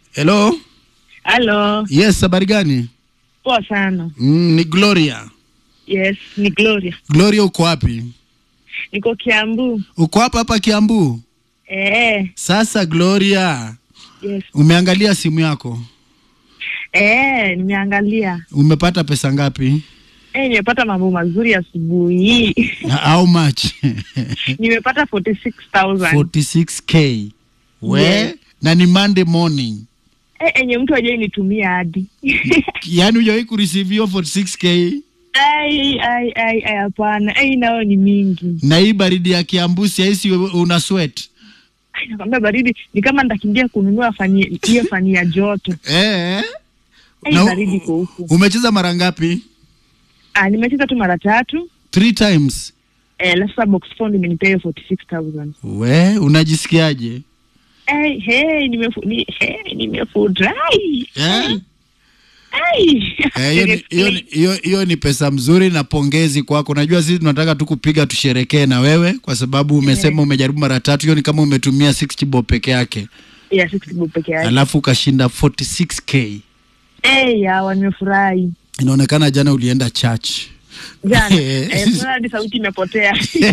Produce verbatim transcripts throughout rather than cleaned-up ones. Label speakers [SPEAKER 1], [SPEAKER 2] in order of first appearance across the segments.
[SPEAKER 1] Hello?
[SPEAKER 2] Hello.
[SPEAKER 1] Yes, habari gani?
[SPEAKER 2] Poa sana.
[SPEAKER 1] Mm, ni Gloria.
[SPEAKER 2] Yes, ni Gloria.
[SPEAKER 1] Gloria, uko wapi?
[SPEAKER 2] Niko Kiambu.
[SPEAKER 1] Uko hapa hapa Kiambu?
[SPEAKER 2] Eh.
[SPEAKER 1] Sasa Gloria.
[SPEAKER 2] Yes.
[SPEAKER 1] Umeangalia simu yako?
[SPEAKER 2] Eh, nimeangalia.
[SPEAKER 1] Umepata pesa ngapi?
[SPEAKER 2] Eh, nimepata mambo mazuri asubuhi.
[SPEAKER 1] How much?
[SPEAKER 2] Nimepata forty-six thousand.
[SPEAKER 1] forty-six K. We?
[SPEAKER 2] Yes.
[SPEAKER 1] Na ni Monday morning.
[SPEAKER 2] Eh, enye mtu aje nitumia hadi.
[SPEAKER 1] Yaani hujawahi kureceive hiyo forty-six K?
[SPEAKER 2] Ai ai ai ai hapana. Ai nao ni mingi.
[SPEAKER 1] Na hii baridi ya Kiambu si hisi una sweat?
[SPEAKER 2] Ai nakwambia baridi ni kama nitakimbia kununua fani hiyo fani ya joto.
[SPEAKER 1] Eh?
[SPEAKER 2] Ai
[SPEAKER 1] Na
[SPEAKER 2] baridi kwa huku.
[SPEAKER 1] Umecheza mara ngapi?
[SPEAKER 2] Ah, nimecheza tu mara tatu.
[SPEAKER 1] Three times.
[SPEAKER 2] Eh, lasa box phone imenipea forty-six thousand.
[SPEAKER 1] We, unajisikiaje?
[SPEAKER 2] Hey, hey, nimefu ni hey, nimefurahi.
[SPEAKER 1] Eh?
[SPEAKER 2] Ai.
[SPEAKER 1] Eh, hiyo hiyo hiyo ni pesa mzuri na pongezi kwako. Unajua sisi tunataka tu kupiga tusherekee na wewe kwa sababu umesema yeah, umejaribu mara tatu. Hiyo ni kama umetumia sixty bob peke yake.
[SPEAKER 2] Yeah, sixty bob peke yake.
[SPEAKER 1] Alafu ukashinda forty-six K.
[SPEAKER 2] Eh, ya nimefurahi.
[SPEAKER 1] Inaonekana jana ulienda church.
[SPEAKER 2] Jana. Eh, sasa sauti imepotea.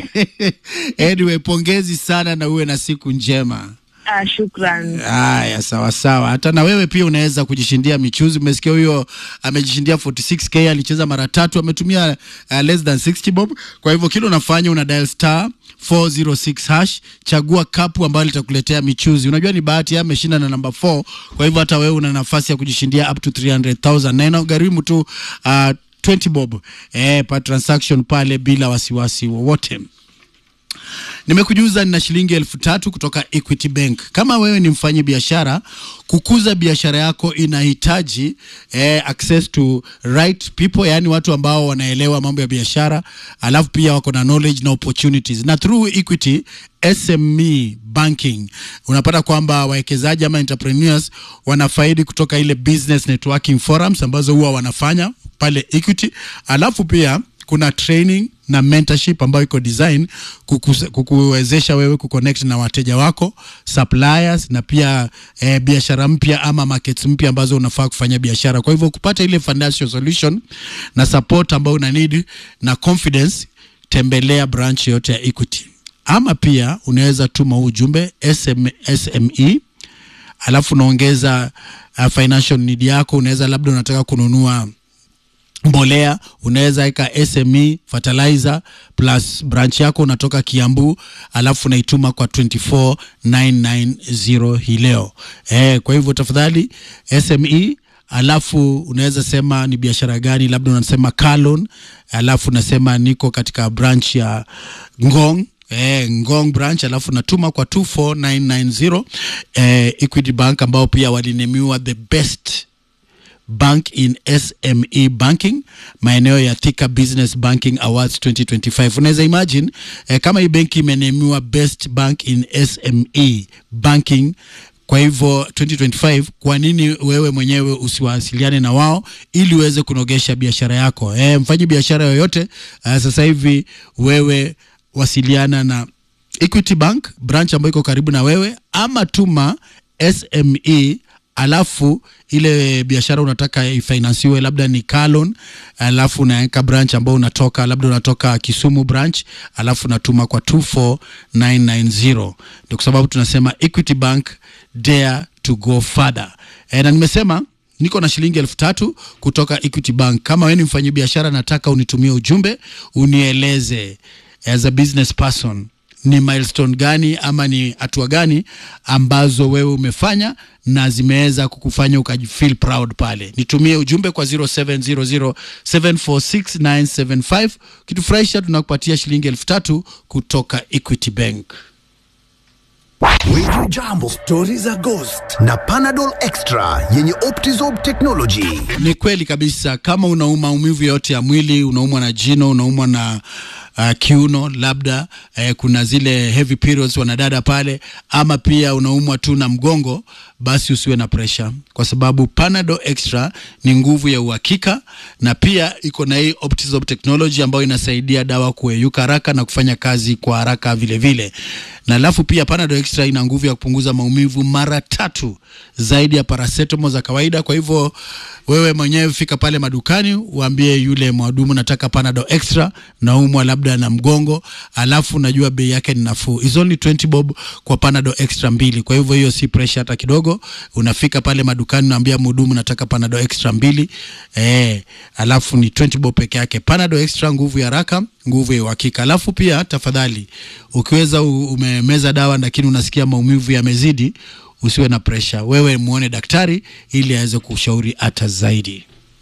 [SPEAKER 1] Anyway, pongezi sana na uwe na siku njema.
[SPEAKER 2] Ah, shukran.
[SPEAKER 1] Haya, sawa sawa. Hata na wewe pia unaweza kujishindia michuzi. Umesikia huyo amejishindia forty-six K, alicheza mara tatu, ametumia uh, less than sixty bob. Kwa hivyo kile unafanya una dial star four oh six hash, chagua kapu ambayo litakuletea michuzi. Unajua ni bahati yeye ameshinda na number four. Kwa hivyo hata wewe una nafasi ya kujishindia up to three hundred thousand. Na inagharimu tu uh, twenty bob eh, per transaction pale bila wasiwasi wowote. Nimekujuza nina shilingi elfu tatu kutoka Equity Bank. Kama wewe ni mfanyi biashara, kukuza biashara yako inahitaji eh, access to right people, yani watu ambao wanaelewa mambo ya biashara, alafu pia wako na knowledge na opportunities. Na through Equity S M E banking unapata kwamba wawekezaji ama entrepreneurs wanafaidi kutoka ile business networking forums ambazo huwa wanafanya pale Equity. Alafu pia kuna training na mentorship ambayo iko design kukuwezesha wewe kuconnect na wateja wako, suppliers na pia eh, biashara mpya ama markets mpya ambazo unafaa kufanya biashara. Kwa hivyo kupata ile financial solution na support ambayo una need na confidence, tembelea branch yote ya Equity. Ama pia unaweza tuma ujumbe S M E alafu unaongeza uh, financial need yako. Unaweza labda unataka kununua mbolea, unaweza weka S M E fertilizer plus branch yako unatoka Kiambu, alafu unaituma kwa two four nine nine zero hii leo. Eh, kwa hivyo tafadhali S M E, alafu unaweza sema ni biashara gani, labda unasema Kalon, alafu unasema niko katika branch ya Ngong. Eh, Ngong branch, alafu natuma kwa two four nine nine zero. eh, Equity Bank ambao pia walinemiwa the best bank in S M E banking maeneo ya Thika Business Banking Awards twenty twenty-five. Unaweza imagine eh, kama hii benki imenemiwa best bank in S M E banking kwa hivyo twenty twenty-five, kwa nini wewe mwenyewe usiwasiliane na wao ili uweze kunogesha biashara yako? Eh, mfanyi biashara yoyote uh, sasa hivi wewe wasiliana na Equity Bank branch ambayo iko karibu na wewe, ama tuma S M E alafu ile biashara unataka ifinansiwe labda ni Kalon, alafu unaweka branch ambao unatoka, labda unatoka Kisumu branch, alafu natuma kwa two four nine nine zero. Ndio kwa sababu tunasema Equity Bank, dare to go further. E, na nimesema niko na shilingi elfu tatu kutoka Equity Bank. Kama wewe ni mfanyabiashara, nataka unitumie ujumbe unieleze as a business person ni milestone gani ama ni hatua gani ambazo wewe umefanya na zimeweza kukufanya ukajifeel proud pale. Nitumie ujumbe kwa zero seven zero zero seven four six nine seven five. Kitufurahisha tunakupatia shilingi elfu tatu kutoka Equity Bank.
[SPEAKER 3] Weju Jambo, stories za ghost na Panadol Extra yenye Optizorb technology.
[SPEAKER 1] Ni kweli kabisa, kama unauma maumivu yote ya mwili, unaumwa na jino, unaumwa na uh, kiuno labda uh, kuna zile heavy periods wanadada pale, ama pia unaumwa tu na mgongo, basi usiwe na pressure, kwa sababu Panadol Extra ni nguvu ya uhakika, na pia iko na hii Optizorb technology ambayo inasaidia dawa kuyeyuka haraka na kufanya kazi kwa haraka vile vile. Na alafu pia Panadol Extra ina nguvu ya kupunguza maumivu mara tatu zaidi ya paracetamol za kawaida. Kwa hivyo wewe mwenyewe fika pale madukani, uambie yule mhudumu nataka Panadol Extra, naumwa labda na mgongo, alafu najua bei yake ni nafuu. Is only twenty bob kwa Panadol Extra mbili. Kwa hivyo hiyo si pressure hata kidogo. Unafika pale madukani, unaambia mhudumu nataka Panadol Extra mbili, eh, alafu ni twenty bob peke yake. Panadol Extra, nguvu ya haraka, nguvu ya uhakika. Alafu pia tafadhali, ukiweza umemeza dawa lakini unasikia maumivu yamezidi, usiwe na pressure. Wewe muone daktari ili aweze kushauri hata zaidi.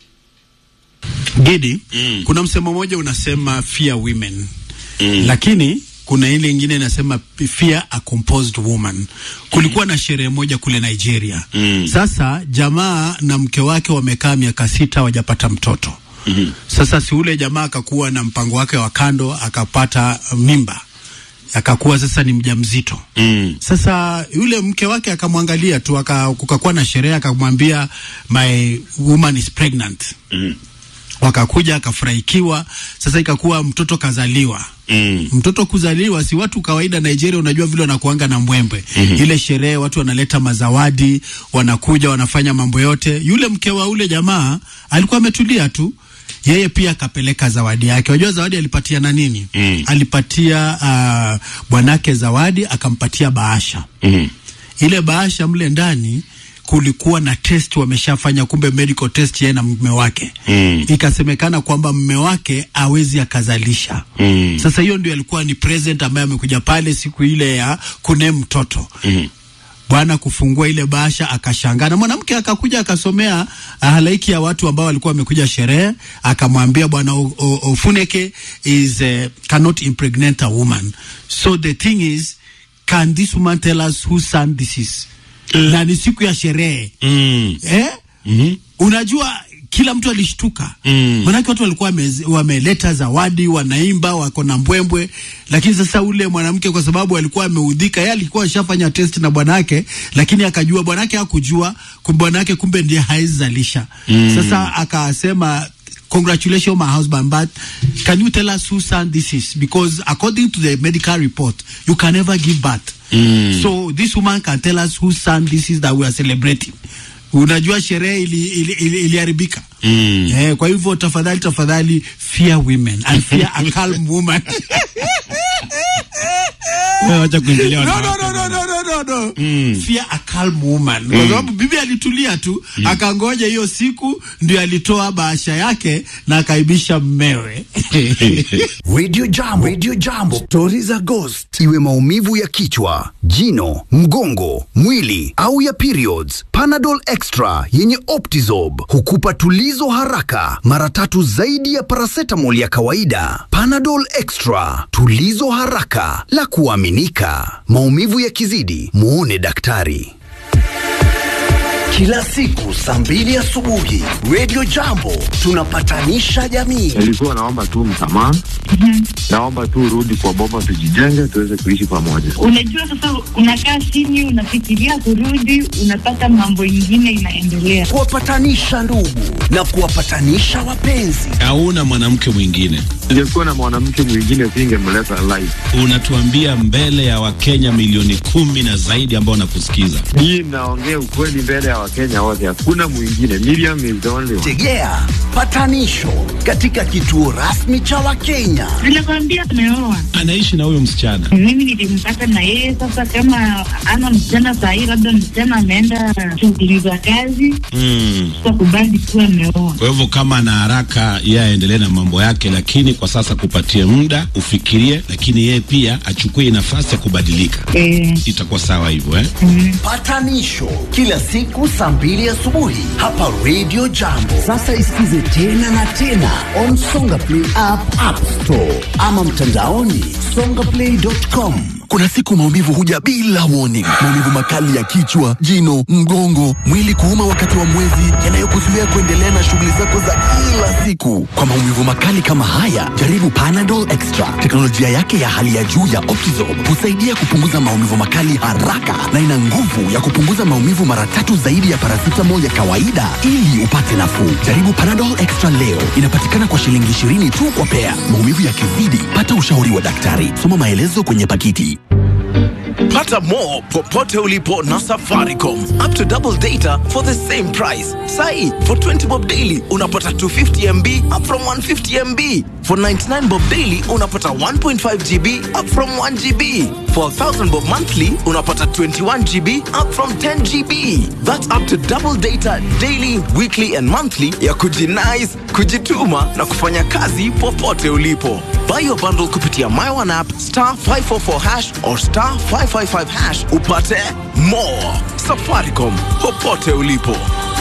[SPEAKER 1] Gidi, mm. kuna msemo mmoja unasema fear women. Mm. Lakini kuna ile nyingine inasema fear a composed woman. Kulikuwa na sherehe moja kule Nigeria. Mm. Sasa jamaa na mke wake wamekaa miaka sita wajapata mtoto. Mm-hmm. Sasa si ule jamaa akakuwa na mpango wake wa kando, akapata mimba, akakuwa sasa ni mjamzito. Mm. Sasa yule mke wake akamwangalia tu, akakuwa na sherehe, akamwambia my woman is pregnant. Mm. Wakakuja, akafurahikiwa. Sasa ikakuwa mtoto kazaliwa. Mm. Mtoto kuzaliwa, si watu kawaida Nigeria, unajua vile wanakuanga na mbwembe. Mm-hmm. Ile sherehe watu wanaleta mazawadi, wanakuja wanafanya mambo yote. Yule mke wa ule jamaa alikuwa ametulia tu. Yeye pia akapeleka zawadi yake. Unajua zawadi alipatia na nini? Mm. Alipatia uh, bwanake zawadi, akampatia bahasha. Mm. Ile bahasha mle ndani kulikuwa na test wameshafanya, kumbe medical test yeye na mume wake. Mm. Ikasemekana kwamba mume wake hawezi akazalisha. Mm. Sasa hiyo ndio alikuwa ni present ambaye amekuja pale siku ile ya kune mtoto. Mm. Bwana kufungua ile bahasha akashangaa, na mwanamke akakuja akasomea halaiki ya watu ambao walikuwa wamekuja sherehe, akamwambia bwana Ofuneke is uh, cannot impregnate a woman. So the thing is, can this woman tell us whose son this is? Mm. Na ni siku ya sherehe. Mm. Eh? Mm-hmm. Unajua kila mtu alishtuka. Mm. Manake watu walikuwa wameleta zawadi, wanaimba, wako na mbwembwe, lakini sasa ule mwanamke kwa sababu alikuwa ameudhika, yeye alikuwa ashafanya test na bwanake, lakini akajua bwanake hakujua, kumbe bwanake kumbe ndiye haizalisha. Mm. Sasa akasema congratulations my husband, but can you tell us whose son this is? Because according to the medical report, you can never give birth. Mm. So this woman can tell us whose son this is that we are celebrating. Unajua sherehe iliharibika. Ili, ili mm. Eh, kwa hivyo tafadhali tafadhali fear women and fear a calm woman.
[SPEAKER 4] Wacha kuendelea.
[SPEAKER 1] No no no no no no no no.
[SPEAKER 4] Mm.
[SPEAKER 1] Fear a calm woman. Kwa sababu mm. bibi alitulia tu, mm. akangoja hiyo siku ndio alitoa bahasha yake na akaibisha mmewe.
[SPEAKER 3] Radio Jambo, Radio Jambo. Stories za ghost. Iwe maumivu ya kichwa, jino, mgongo, mwili au ya periods, Panadol Extra yenye Optizorb hukupa tulizo haraka, mara tatu zaidi ya paracetamol ya kawaida. Panadol Extra, tulizo haraka la kuaminika. Maumivu ya kizidi, muone daktari. Kila siku saa mbili asubuhi, Radio Jambo tunapatanisha jamii.
[SPEAKER 5] Nilikuwa naomba tu msamaha. Mm-hmm. Naomba tu rudi kwa boma, tujijenge, tuweze kuishi pamoja.
[SPEAKER 2] Unajua sasa unakaa chini unafikiria kurudi, unapata mambo mengine inaendelea.
[SPEAKER 3] Kuwapatanisha ndugu na kuwapatanisha wapenzi.
[SPEAKER 4] Hauna mwanamke mwingine.
[SPEAKER 5] Ningekuwa na mwanamke mwingine singemleta live.
[SPEAKER 4] Unatuambia mbele ya Wakenya milioni kumi na zaidi ambao nakusikiza.
[SPEAKER 5] Mimi naongea ukweli mbele ya Wakenya wote, hakuna mwingine. Miriam is the only one.
[SPEAKER 3] Tegea patanisho katika kituo rasmi cha Wakenya.
[SPEAKER 2] Nilikwambia tumeoa.
[SPEAKER 4] Anaishi na huyo msichana.
[SPEAKER 2] Mimi nilimpata na yeye, sasa kama ana msichana sahi, labda msichana ameenda shughuli za kazi. Mm. Sasa kubali kuwa ameoa.
[SPEAKER 4] Kwa hivyo kama ana haraka yeye aendelee na mambo yake, lakini kwa sasa kupatie muda ufikirie, lakini yeye pia achukue nafasi ya kubadilika.
[SPEAKER 2] Eh.
[SPEAKER 4] Itakuwa sawa hivyo eh?
[SPEAKER 2] Mm.
[SPEAKER 3] Patanisho kila siku saa mbili asubuhi hapa Radio Jambo. Sasa isikize tena na tena on Songa Play app, App Store ama mtandaoni songaplay dot com.
[SPEAKER 6] Kuna siku maumivu huja bila warning. Maumivu makali ya kichwa, jino, mgongo, mwili kuuma wakati wa mwezi, yanayokuzuia kuendelea na shughuli zako za kila siku. Kwa maumivu makali kama haya, jaribu Panadol Extra. Teknolojia yake ya hali ya juu ya Optizorb husaidia kupunguza maumivu makali haraka na ina nguvu ya kupunguza maumivu mara tatu zaidi ya paracetamol ya kawaida ili upate nafuu. Jaribu Panadol Extra leo. Inapatikana kwa shilingi ishirini tu kwa pea. Maumivu yakizidi, pata ushauri wa daktari. Soma maelezo kwenye pakiti.
[SPEAKER 7] Pata more popote ulipo na Safaricom. Up to double data for the same price. Sai, for twenty bob daily unapata two hundred fifty megabytes up from one hundred fifty megabytes. For ninety-nine bob daily unapata one point five gigabytes up from one gigabyte. For one thousand bob monthly unapata twenty-one gigabytes up from ten gigabytes. That's up to double data daily, weekly and monthly ya kujinais, kujituma na kufanya kazi popote ulipo. Buy your bundle kupitia My One app star five four four hash or star five five five hash upate more. Safaricom, popote ulipo.